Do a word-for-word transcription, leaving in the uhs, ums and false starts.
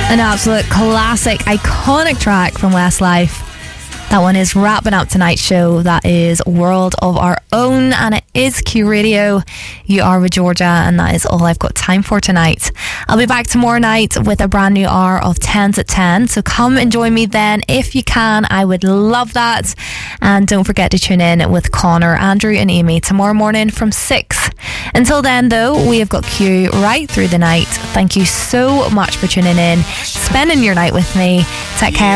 An absolute classic, iconic track from Westlife. That one is wrapping up tonight's show. That is World of Our Own, and it is Q Radio. You are with Georgia, and that is all I've got time for tonight. I'll be back tomorrow night with a brand new hour of tens at ten, so come and join me then if you can. I would love that. And don't forget to tune in with Connor, Andrew and Amy tomorrow morning from six. Until then though, we have got Q right through the night. Thank you so much for tuning in, spending your night with me. Take care.